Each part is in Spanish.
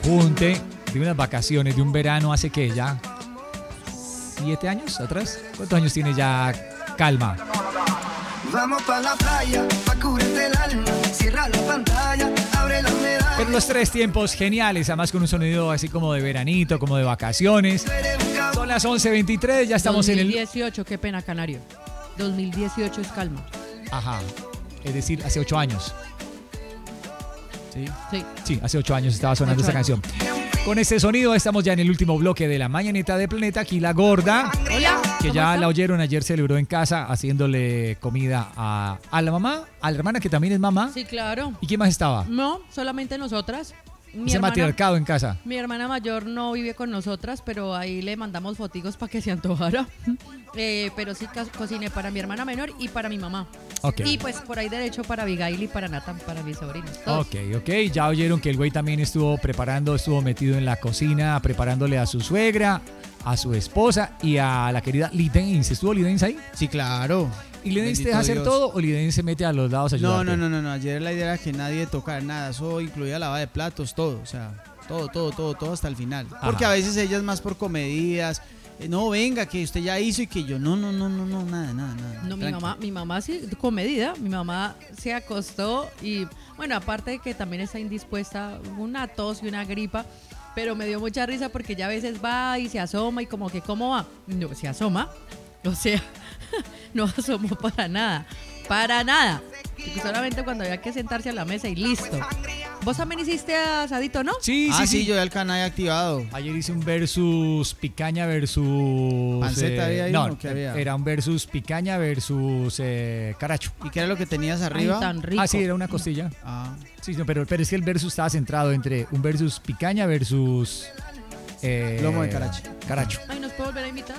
apunte de unas vacaciones, de un verano hace que ya 7 años atrás. ¿Cuántos años tiene ya Calma? Vamos pa' la playa, pa' cubrirte el alma, cierra la pantalla, abre la medalla. Pero los 3 tiempos geniales, además con un sonido así como de veranito, como de vacaciones. Son las 11:23, ya estamos 2018, qué pena, Canario. 2018 es Calma. Ajá, es decir, hace 8 años. ¿Sí? Sí. Sí, hace 8 años estaba sonando esta canción. Con este sonido estamos ya en el último bloque de la mañanita de Planeta. Aquí la gorda. Hola. Que ¿Cómo ya está? la oyeron, ayer celebró en casa haciéndole comida a la mamá, a la hermana que también es mamá. Sí, claro. ¿Y quién más estaba? No, solamente nosotras. Ese matriarcado en casa. Mi hermana mayor no vive con nosotras, pero ahí le mandamos fotigos para que se antojara. Pero sí cociné para mi hermana menor y para mi mamá. Ok. Y pues por ahí derecho para Abigail y para Nathan, para mis sobrinos. Todos. Ok. Ya oyeron que el güey también estuvo metido en la cocina, preparándole a su suegra, a su esposa y a la querida Lidens. ¿Estuvo Lidens ahí? Sí, claro. ¿Y Lidens te Bendito deja hacer Dios. todo o Lidens se mete a los lados a ayudarte? No. Ayer la idea era que nadie tocara nada. Eso incluía lava de platos, todo. O sea, todo hasta el final. Porque a veces ella es más por comedidas. No, venga, que usted ya hizo y que yo. No, nada. No, Tranqui. mi mamá sí, comedida. Mi mamá se acostó y, bueno, aparte de que también está indispuesta, una tos y una gripa, pero me dio mucha risa porque ya a veces va y se asoma y como que, ¿cómo va? No, se asoma. O sea, no asomó para nada. Solamente cuando había que sentarse a la mesa y listo. Vos también hiciste asadito, ¿no? Sí. Yo ya el canal he activado. Ayer hice un versus picaña versus... ¿Panceta había ahí no, o qué había? era un versus picaña versus caracho. ¿Y qué era lo que tenías arriba? Ay, tan rico. Ah, sí, era una costilla. Ah, Sí, no, pero es que el versus estaba centrado entre un versus picaña versus... lomo de caracho. Ay, ¿nos puedo volver a invitar?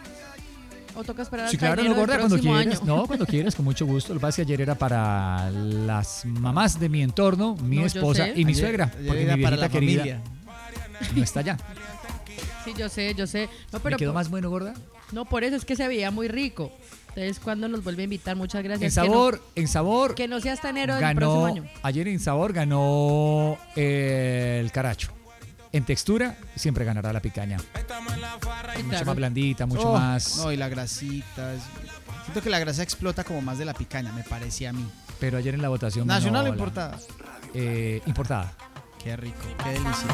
¿O toca esperar Sí, al claro, no, enero del gorda, cuando próximo quieras. año? No, cuando quieras, con mucho gusto. Lo que pasa es que ayer era para las mamás de mi entorno, mi No, yo esposa sé. y mi Ayer- suegra. ayer Porque era mi para viejita la querida familia. no está allá. Sí, yo sé. No, ¿Me pero quedó más bueno, gorda? no, por eso es que se veía muy rico. Entonces, cuando nos vuelve a invitar, muchas gracias. En sabor, Que no sea hasta enero del próximo ganó, año. ayer en sabor ganó el caracho. En textura siempre ganará la picaña. Sí, Mucho claro. más blandita, mucho Oh, más... No, y la grasita. Siento que la grasa explota como más de la picaña, me parecía a mí. Pero ayer en la votación ¿Nacional o ganó importada? importada. Qué rico, qué delicia.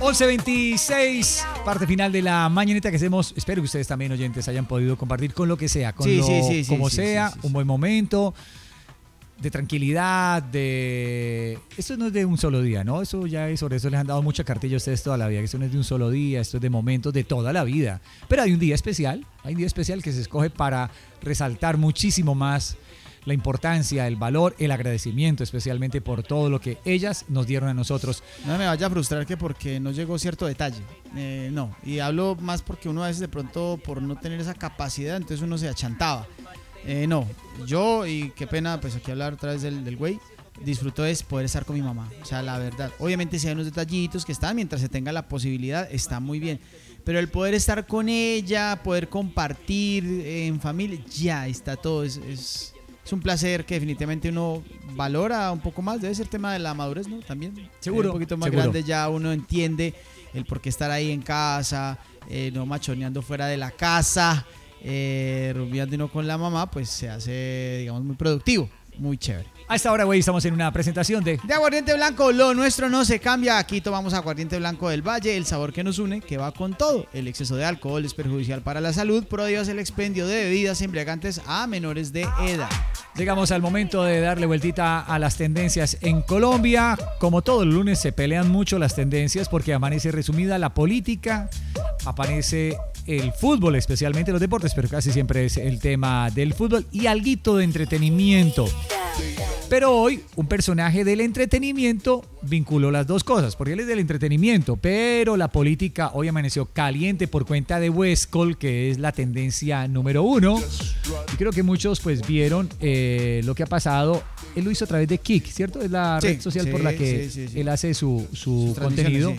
11:26, parte final de la mañanita que hacemos. Espero que ustedes también, oyentes, hayan podido compartir con lo que sea, con Sí, lo, sí, como sí, sea, sí. un buen momento de tranquilidad, Esto no es de un solo día, ¿no? Eso ya es, sobre eso les han dado mucha cartilla a ustedes toda la vida, que esto no es de un solo día, esto es de momentos de toda la vida. Pero hay un día especial que se escoge para resaltar muchísimo más la importancia, el valor, el agradecimiento, especialmente por todo lo que ellas nos dieron a nosotros. No me vaya a frustrar que porque no llegó cierto detalle. No, y hablo más porque uno a veces de pronto por no tener esa capacidad, entonces uno se achantaba. No, yo, y qué pena pues aquí hablar otra vez del güey, disfruto es poder estar con mi mamá, o sea, la verdad. Obviamente si hay unos detallitos que están, mientras se tenga la posibilidad, está muy bien. Pero el poder estar con ella, poder compartir en familia, ya está todo, es un placer que definitivamente uno valora un poco más. Debe ser tema de la madurez, ¿no? También. Seguro, Un poquito más seguro. grande ya uno entiende el por qué estar ahí en casa, no machoneando fuera de la casa, rumbeando uno con la mamá, pues se hace, digamos, muy productivo, muy chévere. A esta hora, güey, estamos en una presentación de... De aguardiente blanco, lo nuestro no se cambia. Aquí tomamos aguardiente blanco del Valle, el sabor que nos une, que va con todo. El exceso de alcohol es perjudicial para la salud. Prohíbas el expendio de bebidas embriagantes a menores de edad. Llegamos al momento de darle vueltita a las tendencias en Colombia. Como todo el lunes se pelean mucho las tendencias porque amanece resumida la política, aparece el fútbol, especialmente los deportes, pero casi siempre es el tema del fútbol y alguito de entretenimiento. Pero hoy un personaje del entretenimiento vinculó las dos cosas, porque él es del entretenimiento, pero la política hoy amaneció caliente por cuenta de Westcol, que es la tendencia número 1. Y creo que muchos pues vieron lo que ha pasado. Él lo hizo a través de Kik, ¿cierto? Es la red social por la que él hace su contenido.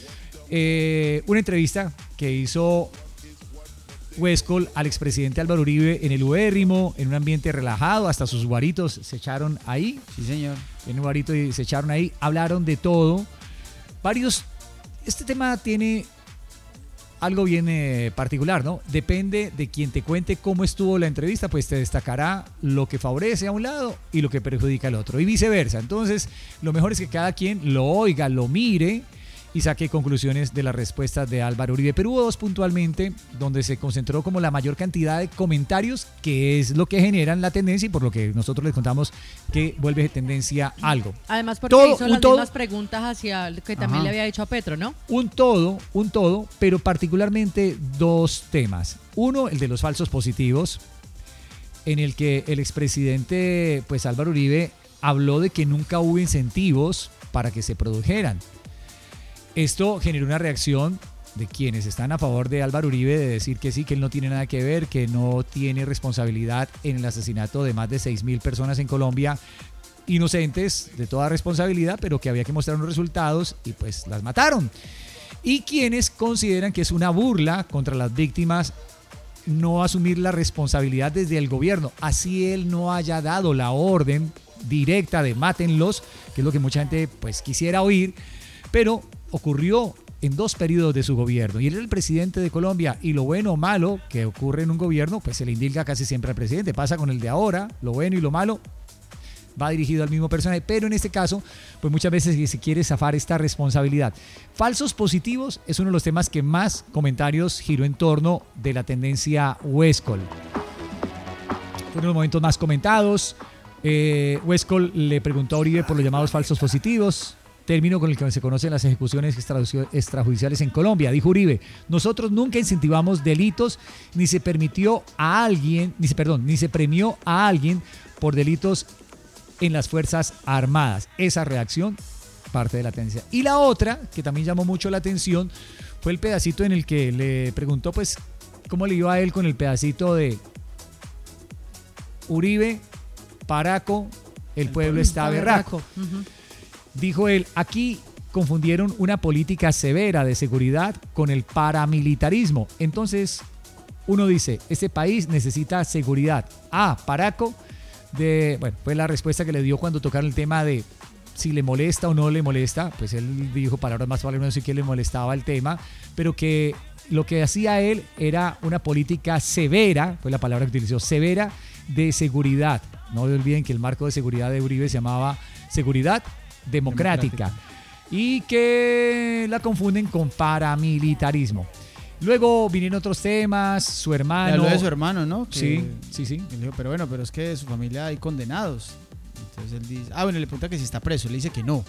Una entrevista que hizo Westcol al expresidente Álvaro Uribe en el Ubérrimo, en un ambiente relajado, hasta sus guaritos se echaron ahí. Sí, señor. En un guarito y se echaron ahí, hablaron de todo. Varios Este tema tiene algo bien particular, ¿no? Depende de quien te cuente cómo estuvo la entrevista, pues te destacará lo que favorece a un lado y lo que perjudica al otro, y viceversa. Entonces, lo mejor es que cada quien lo oiga, lo mire y saque conclusiones de las respuestas de Álvaro Uribe. Pero hubo dos puntualmente donde se concentró como la mayor cantidad de comentarios, que es lo que generan la tendencia y por lo que nosotros les contamos que vuelve tendencia algo. Además porque hizo las mismas preguntas hacia el que también le había dicho a Petro, ¿no? Un todo, pero particularmente dos temas. Uno, el de los falsos positivos, en el que el expresidente, pues Álvaro Uribe, habló de que nunca hubo incentivos para que se produjeran. Esto generó una reacción de quienes están a favor de Álvaro Uribe de decir que sí, que él no tiene nada que ver, que no tiene responsabilidad en el asesinato de más de 6.000 personas en Colombia, inocentes de toda responsabilidad, pero que había que mostrar unos resultados y pues las mataron. Y quienes consideran que es una burla contra las víctimas no asumir la responsabilidad desde el gobierno, así él no haya dado la orden directa de mátenlos, que es lo que mucha gente pues quisiera oír, pero ocurrió en 2 periodos de su gobierno y él es el presidente de Colombia, y lo bueno o malo que ocurre en un gobierno pues se le indica casi siempre al presidente. Pasa con el de ahora, lo bueno y lo malo va dirigido al mismo personaje, pero en este caso pues muchas veces se quiere zafar esta responsabilidad. Falsos positivos es uno de los temas que más comentarios giró en torno de la tendencia Huescol. Fueron los momentos más comentados. Huescol le preguntó a Uribe por los llamados falsos positivos, término con el que se conocen las ejecuciones extrajudiciales en Colombia. Dijo Uribe: nosotros nunca incentivamos delitos, ni se premió a alguien por delitos en las Fuerzas Armadas. Esa reacción, parte de la tendencia. Y la otra, que también llamó mucho la atención, fue el pedacito en el que le preguntó pues cómo le iba a él con el pedacito de Uribe, Paraco, el pueblo está berraco. Uh-huh. Dijo él: aquí confundieron una política severa de seguridad con el paramilitarismo. Entonces, uno dice, este país necesita seguridad. Paraco, fue la respuesta que le dio cuando tocaron el tema de si le molesta o no le molesta. Pues él dijo palabras más palabras, no sé qué le molestaba el tema, pero que lo que hacía él era una política severa, fue la palabra que utilizó, severa de seguridad. No olviden que el marco de seguridad de Uribe se llamaba seguridad democrática y que la confunden con paramilitarismo. Luego vinieron otros temas, su hermano. Habló de su hermano, ¿no? Sí. Él dijo, pero es que de su familia hay condenados. Entonces él dice, le pregunta que si está preso, le dice que no.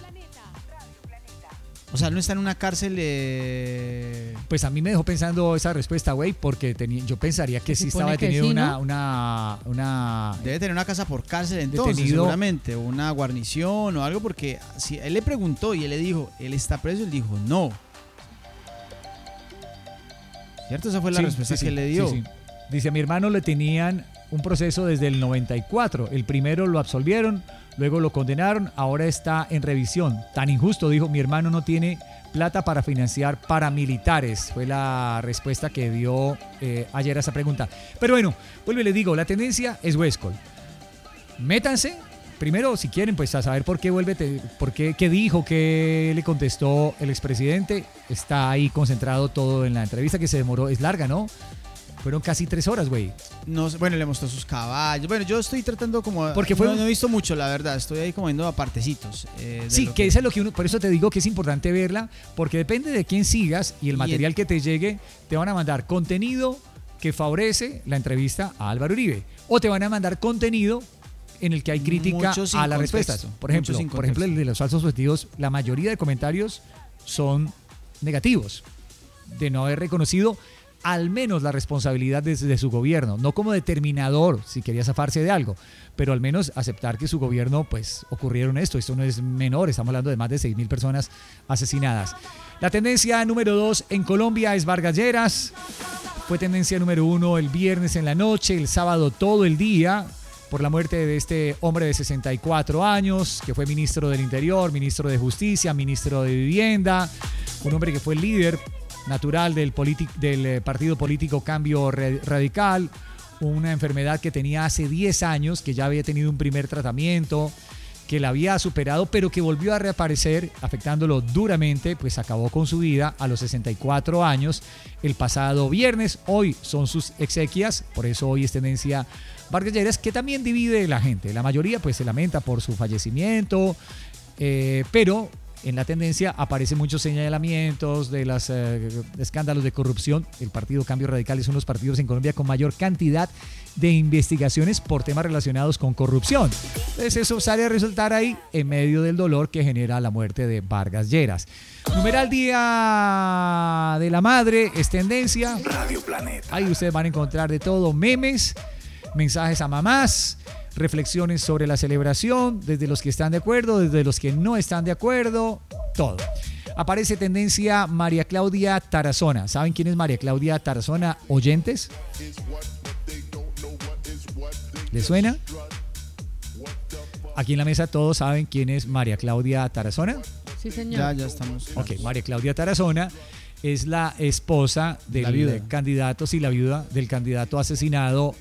O sea, no está en una cárcel. Pues a mí me dejó pensando esa respuesta, güey, porque yo pensaría que sí estaba detenido sí, ¿no? una... Debe tener una casa por cárcel entonces, detenido, seguramente, una guarnición o algo, porque si él le preguntó y él le dijo, ¿él está preso? Él dijo, no. ¿Cierto? Esa fue la respuesta que le dio. Sí. Dice, a mi hermano le tenían un proceso desde el 94. El primero lo absolvieron, luego lo condenaron, ahora está en revisión. Tan injusto, dijo, mi hermano no tiene plata para financiar paramilitares. Fue la respuesta que dio ayer a esa pregunta. Pero bueno, vuelvo y les digo, la tendencia es Huescol. Métanse. Primero, si quieren, pues a saber por qué qué dijo, qué le contestó el expresidente. Está ahí concentrado todo en la entrevista que se demoró. Es larga, ¿no? Fueron casi 3 horas, güey. No, le mostró sus caballos. Bueno, yo estoy tratando como... Porque no he visto mucho, la verdad. Estoy ahí como viendo a partecitos. Sí, que eso es lo que uno... Por eso te digo que es importante verla, porque depende de quién sigas y el material que te llegue, te van a mandar contenido que favorece la entrevista a Álvaro Uribe. O te van a mandar contenido en el que hay crítica a las respuestas. Por ejemplo, el de los falsos positivos, la mayoría de comentarios son negativos, de no haber reconocido al menos la responsabilidad de su gobierno, no como determinador si quería zafarse de algo, pero al menos aceptar que su gobierno pues ocurrieron esto no es menor, estamos hablando de más de 6.000 personas asesinadas. La tendencia número 2 en Colombia es Vargas Lleras, fue tendencia número 1 el viernes en la noche, el sábado todo el día, por la muerte de este hombre de 64 años, que fue ministro del Interior, ministro de Justicia, ministro de Vivienda, un hombre que fue líder natural del partido político Cambio Radical, una enfermedad que tenía hace 10 años, que ya había tenido un primer tratamiento, que la había superado, pero que volvió a reaparecer, afectándolo duramente, pues acabó con su vida a los 64 años el pasado viernes. Hoy son sus exequias, por eso hoy es tendencia Vargas Lleras, que también divide la gente. La mayoría pues se lamenta por su fallecimiento, pero en la tendencia aparecen muchos señalamientos de los escándalos de corrupción. El partido Cambio Radical es uno de los partidos en Colombia con mayor cantidad de investigaciones por temas relacionados con corrupción. Entonces eso sale a resultar ahí en medio del dolor que genera la muerte de Vargas Lleras. Numeral Día de la Madre es tendencia. Radio Planeta. Ahí ustedes van a encontrar de todo, memes, mensajes a mamás, reflexiones sobre la celebración, desde los que están de acuerdo, desde los que no están de acuerdo, todo. Aparece tendencia María Claudia Tarazona. ¿Saben quién es María Claudia Tarazona, oyentes? ¿Les suena? Aquí en la mesa todos saben quién es María Claudia Tarazona. Sí, señor. Ya estamos. Ok, María Claudia Tarazona es la esposa del candidato, sí, la viuda del candidato asesinado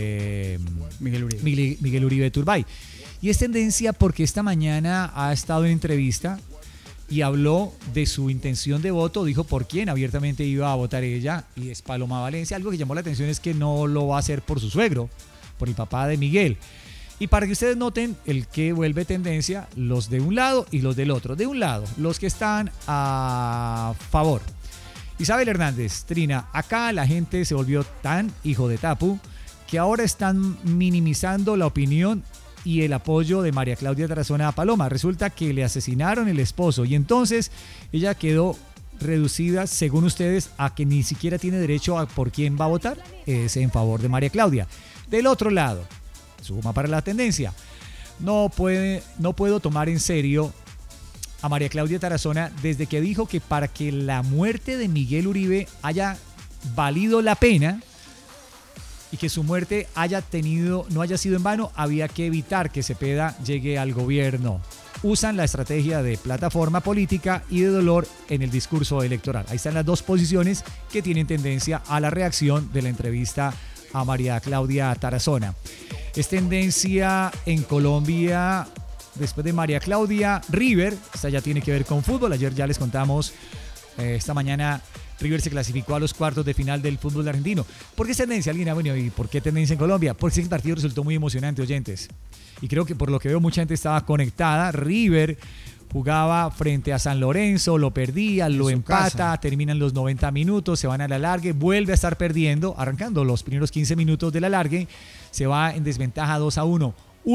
Miguel Uribe Turbay. Y es tendencia porque esta mañana ha estado en entrevista y habló de su intención de voto, dijo por quién abiertamente iba a votar ella, y es Paloma Valencia. Algo que llamó la atención es que no lo va a hacer por su suegro, por el papá de Miguel. Y para que ustedes noten el que vuelve tendencia, los de un lado y los del otro. De un lado, los que están a favor. Isabel Hernández, Trina, acá la gente se volvió tan hijo de Tapu que ahora están minimizando la opinión y el apoyo de María Claudia Tarazona a Paloma. Resulta que le asesinaron el esposo y entonces ella quedó reducida, según ustedes, a que ni siquiera tiene derecho a por quién va a votar. Es en favor de María Claudia. Del otro lado, suma para la tendencia. No puedo tomar en serio a María Claudia Tarazona desde que dijo que para que la muerte de Miguel Uribe haya valido la pena y que su muerte no haya sido en vano, había que evitar que Cepeda llegue al gobierno. Usan la estrategia de plataforma política y de dolor en el discurso electoral. Ahí están las dos posiciones que tienen tendencia a la reacción de la entrevista a María Claudia Tarazona. Es tendencia en Colombia. Después de María Claudia, River, esta ya tiene que ver con fútbol. Ayer ya les contamos, esta mañana River se clasificó a los cuartos de final del fútbol argentino. ¿Por qué es tendencia? Alguien ha venido, ¿y por qué tendencia en Colombia? Porque ese partido resultó muy emocionante, oyentes. Y creo que por lo que veo mucha gente estaba conectada. River jugaba frente a San Lorenzo, lo perdía, lo empata, terminan los 90 minutos, se van a la alargue, vuelve a estar perdiendo, arrancando los primeros 15 minutos de la alargue, se va en desventaja 2-1.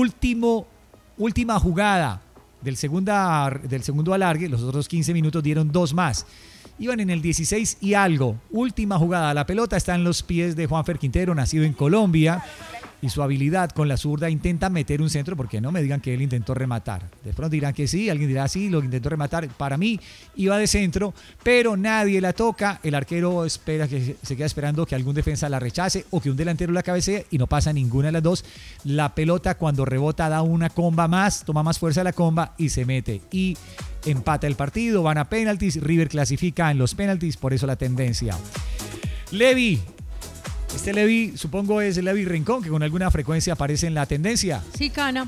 Última jugada del segundo alargue, los otros 15 minutos dieron 2 más. Iban en el 16 y algo. Última jugada, la pelota está en los pies de Juanfer Quintero, nacido en Colombia, y su habilidad con la zurda intenta meter un centro, porque no me digan que él intentó rematar. De pronto dirán que sí, alguien dirá sí, lo intentó rematar. Para mí iba de centro, pero nadie la toca. El arquero se queda esperando que algún defensa la rechace o que un delantero la cabecee y no pasa ninguna de las dos. La pelota cuando rebota da una comba más, toma más fuerza la comba y se mete. Y empata el partido, van a penaltis, River clasifica en los penaltis, por eso la tendencia. Levi. Este Levi, supongo es el Levi Rincón, que con alguna frecuencia aparece en la tendencia. Sí, Cana,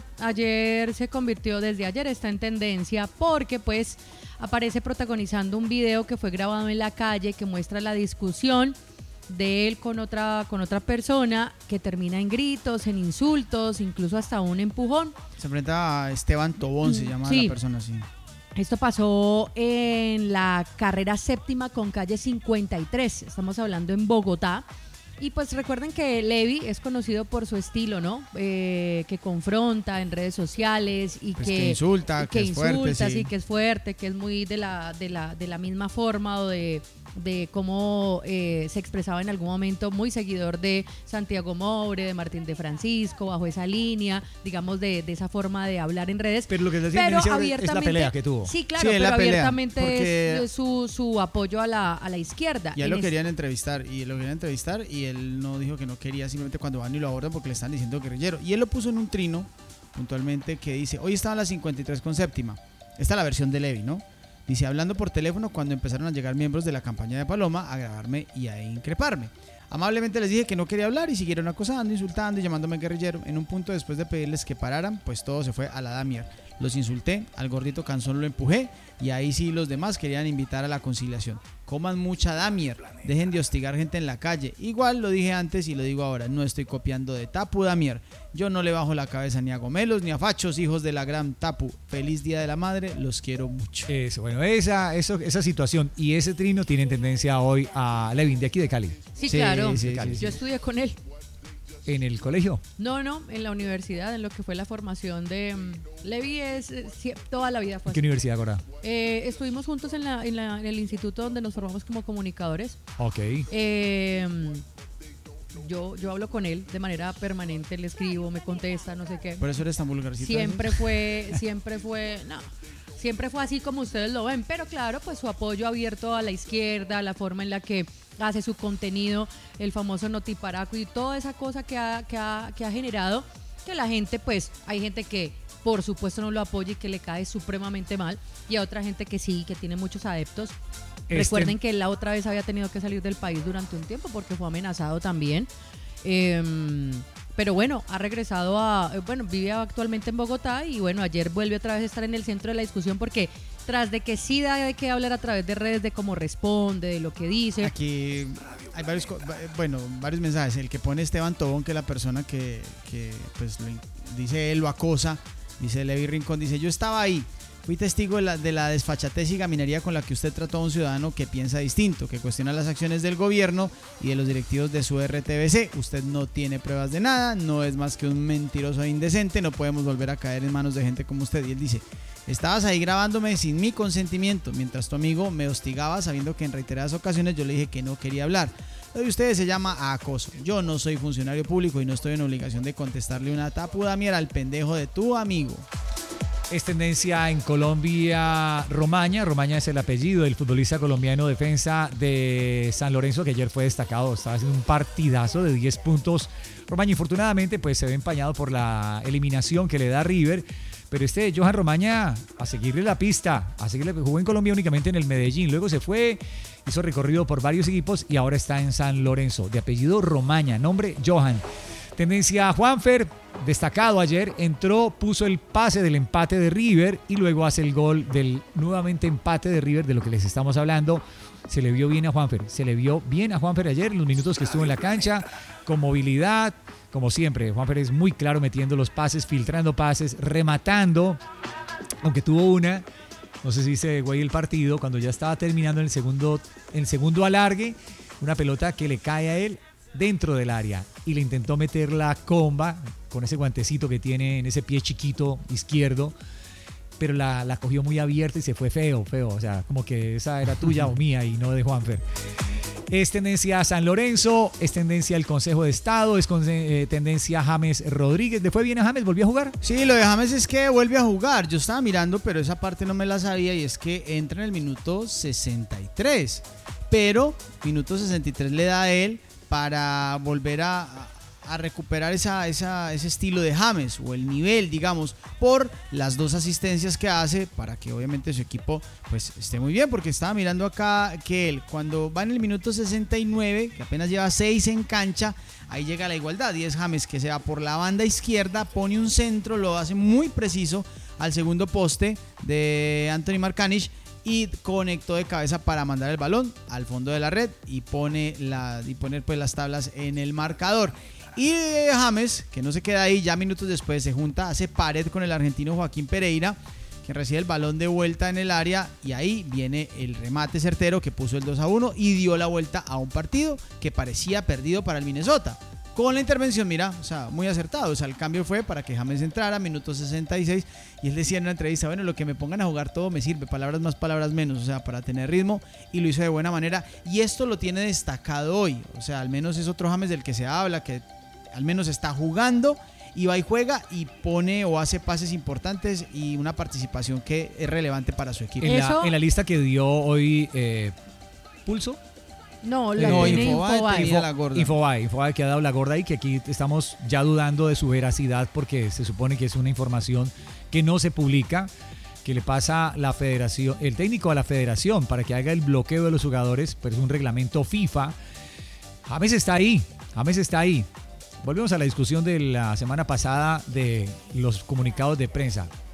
desde ayer está en tendencia porque pues aparece protagonizando un video que fue grabado en la calle que muestra la discusión de él con otra persona que termina en gritos, en insultos, incluso hasta un empujón. Se enfrenta a Esteban Tobón, se llama la persona así. Esto pasó en la carrera séptima con calle 53, estamos hablando en Bogotá. Y pues recuerden que Levi es conocido por su estilo, ¿no? Que confronta en redes sociales y pues que insulta, que es fuerte, sí, que es fuerte, que es muy de la misma forma o de cómo se expresaba en algún momento, muy seguidor de Santiago Moure, de Martín de Francisco, bajo esa línea, digamos, de esa forma de hablar en redes. Pero lo que decía es la pelea que tuvo. Sí, claro, sí, pero abiertamente es su apoyo a la izquierda. Ya lo querían entrevistar y él no dijo que no quería, simplemente cuando van y lo abordan porque le están diciendo guerrillero. Y él lo puso en un trino, puntualmente, que dice, hoy estaban las 53 con séptima. Esta es la versión de Levi, ¿no? Dice, hablando por teléfono cuando empezaron a llegar miembros de la campaña de Paloma a grabarme y a increparme. Amablemente les dije que no quería hablar y siguieron acosando, insultando y llamándome guerrillero. En un punto, después de pedirles que pararan, pues todo se fue a la damier. Los insulté, al gordito cansón lo empujé y ahí sí los demás querían invitar a la conciliación. Coman mucha damier, dejen de hostigar gente en la calle. Igual lo dije antes y lo digo ahora, no estoy copiando de Tapu Damier. Yo no le bajo la cabeza ni a gomelos ni a fachos, hijos de la gran Tapu. Feliz Día de la Madre, los quiero mucho. Eso, bueno, esa situación y ese trino tienen tendencia hoy a Levin, de aquí de Cali. Sí, claro. Sí. Yo estudié con él. ¿En el colegio? No, en la universidad, en lo que fue la formación de Levi toda la vida fue ¿En qué así. universidad ahora? Estuvimos juntos en el instituto donde nos formamos como comunicadores. Ok. Yo hablo con él de manera permanente, le escribo, me contesta, no sé qué. Por eso eres tan vulgarcita. Siempre fue así como ustedes lo ven, pero claro, pues su apoyo abierto a la izquierda, la forma en la que hace su contenido, el famoso notiparaco y toda esa cosa que ha generado que la gente, pues, hay gente que por supuesto no lo apoya y que le cae supremamente mal, y a otra gente que sí, que tiene muchos adeptos. Recuerden que él la otra vez había tenido que salir del país durante un tiempo porque fue amenazado también. Pero bueno, ha regresado vive actualmente en Bogotá y bueno, ayer vuelve otra vez a estar en el centro de la discusión porque tras de que sí da de qué hablar a través de redes de cómo responde, de lo que dice. Aquí hay varios mensajes. El que pone Esteban Tobón, que es la persona que pues dice él lo acosa, dice Levi Rincón, dice yo estaba ahí. Fui testigo de la desfachatez y gaminería con la que usted trató a un ciudadano que piensa distinto, que cuestiona las acciones del gobierno y de los directivos de su RTBC. Usted no tiene pruebas de nada, no es más que un mentiroso e indecente, no podemos volver a caer en manos de gente como usted. Y él dice, estabas ahí grabándome sin mi consentimiento, mientras tu amigo me hostigaba sabiendo que en reiteradas ocasiones yo le dije que no quería hablar. Lo de ustedes se llama acoso. Yo no soy funcionario público y no estoy en obligación de contestarle una Tapu Damier al pendejo de tu amigo. Es tendencia en Colombia Romaña. Romaña es el apellido del futbolista colombiano defensa de San Lorenzo que ayer fue destacado. Estaba haciendo un partidazo de 10 puntos. Romaña infortunadamente pues se ve empañado por la eliminación que le da River. Pero Johan Romaña a seguirle la pista, jugó en Colombia únicamente en el Medellín. Luego se fue, hizo recorrido por varios equipos y ahora está en San Lorenzo. De apellido Romaña, nombre Johan. Tendencia Juanfer, destacado ayer, entró, puso el pase del empate de River y luego hace el gol del nuevamente empate de River, de lo que les estamos hablando. Se le vio bien a Juanfer, ayer en los minutos que estuvo en la cancha, con movilidad, como siempre. Juanfer es muy claro metiendo los pases, filtrando pases, rematando, aunque tuvo una, no sé si se güey el partido, cuando ya estaba terminando el segundo alargue, una pelota que le cae a él dentro del área y le intentó meter la comba con ese guantecito que tiene en ese pie chiquito izquierdo, pero la cogió muy abierta y se fue feo, o sea, como que esa era tuya o mía y no de Juanfer. Es tendencia San Lorenzo, es tendencia el Consejo de Estado, es tendencia James Rodríguez. ¿Le fue bien a James? ¿Volvió a jugar? Sí, lo de James es que vuelve a jugar. Yo estaba mirando, pero esa parte no me la sabía y es que entra en el minuto 63, pero minuto 63 le da a él para volver a recuperar ese estilo de James o el nivel, digamos, por las 2 asistencias que hace para que obviamente su equipo pues esté muy bien, porque estaba mirando acá que él cuando va en el minuto 69, que apenas lleva 6 en cancha, ahí llega la igualdad y es James que se va por la banda izquierda, pone un centro, lo hace muy preciso al segundo poste de Anthony Marcanic y conectó de cabeza para mandar el balón al fondo de la red y poner pues las tablas en el marcador. Y James, que no se queda ahí, ya minutos después se junta, hace pared con el argentino Joaquín Pereira, que recibe el balón de vuelta en el área y ahí viene el remate certero que puso el 2-1 y dio la vuelta a un partido que parecía perdido para el Minnesota. Con la intervención, mira, o sea, muy acertado. O sea, el cambio fue para que James entrara, minuto 66, y él decía en una entrevista, bueno, lo que me pongan a jugar todo me sirve, palabras más, palabras menos, o sea, para tener ritmo, y lo hizo de buena manera, y esto lo tiene destacado hoy, o sea, al menos es otro James del que se habla, que al menos está jugando, y va y juega, y pone o hace pases importantes, y una participación que es relevante para su equipo. En la lista que dio hoy Pulso, No, tiene Infobae que ha dado la gorda y que aquí estamos ya dudando de su veracidad porque se supone que es una información que no se publica, que le pasa la federación, el técnico a la federación para que haga el bloqueo de los jugadores, pero es un reglamento FIFA. James está ahí, James está ahí. Volvemos a la discusión de la semana pasada de los comunicados de prensa.